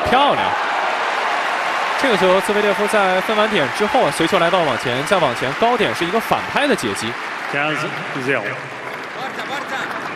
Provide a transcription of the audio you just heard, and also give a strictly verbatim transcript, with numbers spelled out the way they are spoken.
漂亮！这个球，兹维列夫在分完点之后啊，随球来到往前，再往前，高点是一个反拍的截击。 Gaz Zell.